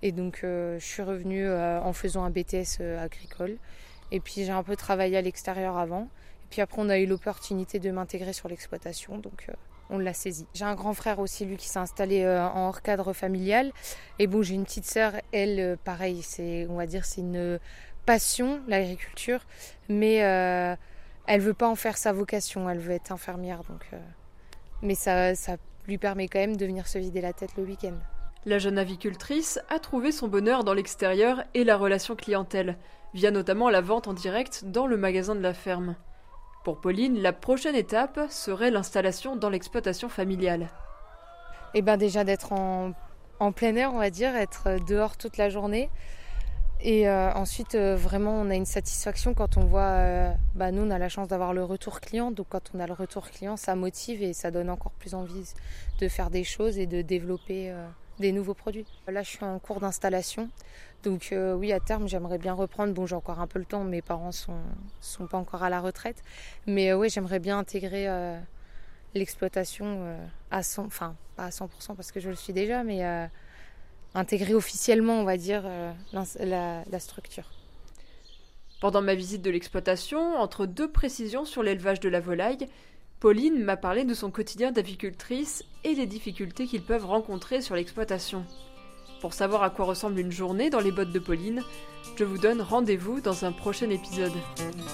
Et donc je suis revenue en faisant un BTS agricole. Et puis j'ai un peu travaillé à l'extérieur avant. Et puis après on a eu l'opportunité de m'intégrer sur l'exploitation, donc on l'a saisi. J'ai un grand frère aussi, lui, qui s'est installé en hors cadre familial. Et bon, j'ai une petite sœur, elle, pareil, c'est une passion, l'agriculture. Mais elle veut pas en faire sa vocation, elle veut être infirmière. Mais ça lui permet quand même de venir se vider la tête le week-end. La jeune avicultrice a trouvé son bonheur dans l'extérieur et la relation clientèle, via notamment la vente en direct dans le magasin de la ferme. Pour Pauline, la prochaine étape serait l'installation dans l'exploitation familiale. Et ben déjà d'être en plein air, on va dire, être dehors toute la journée. Et ensuite, vraiment, on a une satisfaction quand on voit... nous, on a la chance d'avoir le retour client. Donc quand on a le retour client, ça motive et ça donne encore plus envie de faire des choses et de développer des nouveaux produits. Là, je suis en cours d'installation. Donc oui, à terme, j'aimerais bien reprendre. Bon, j'ai encore un peu le temps. Mes parents sont pas encore à la retraite. Mais oui, j'aimerais bien intégrer l'exploitation à 100%. Enfin, pas à 100% parce que je le suis déjà, mais... intégrer officiellement, on va dire, la structure. Pendant ma visite de l'exploitation, entre deux précisions sur l'élevage de la volaille, Pauline m'a parlé de son quotidien d'avicultrice et des difficultés qu'ils peuvent rencontrer sur l'exploitation. Pour savoir à quoi ressemble une journée dans les bottes de Pauline, je vous donne rendez-vous dans un prochain épisode.